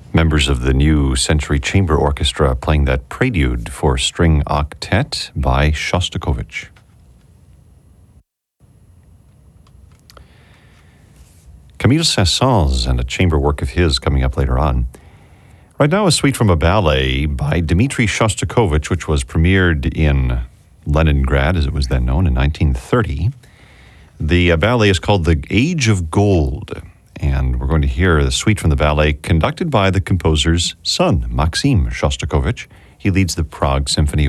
Members of the New Century Chamber Orchestra playing that Prelude for String Octet by Shostakovich. Camille Saint-Saëns and a chamber work of his coming up later on. Right now, a suite from a ballet by Dmitri Shostakovich, which was premiered in Leningrad, as it was then known, in 1930. The ballet is called The Age of Gold, and we're going to hear the suite from the ballet conducted by the composer's son, Maxim Shostakovich. He leads the Prague Symphony